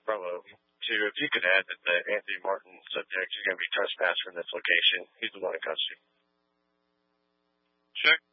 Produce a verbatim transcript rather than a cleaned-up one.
Bravo two, if you could add that the Anthony Martin subject is going to be trespassed from this location. He's the one in custody. Check.